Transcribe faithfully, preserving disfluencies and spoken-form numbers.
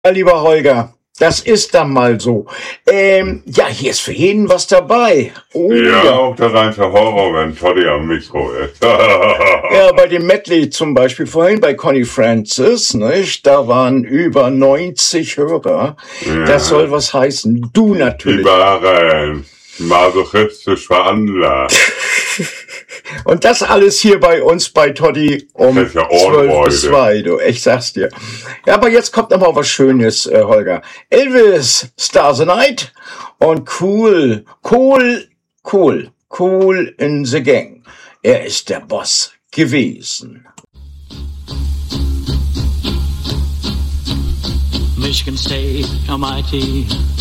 Ja, lieber Holger, das ist dann mal so. Ähm, ja, hier ist für jeden was dabei. Oh, Ja, ja. auch der reinste Horror, wenn Toddy am Mikro ist. Ja, bei dem Medley zum Beispiel vorhin bei Connie Francis, nicht? Da waren über neunzig Hörer. Ja. Das soll was heißen. Du Die natürlich. waren masochistisch veranlagt. Und das alles hier bei uns bei Toddy um Das ist ja zwölf bis Ohrenfreude. zwei, du. Ich sag's dir. Ja, aber jetzt kommt noch mal was Schönes, äh, Holger. Elvis, Stars the Night und Cool, Cool, Cool, Cool in the Gang. Er ist der Boss gewesen. Michigan State, almighty.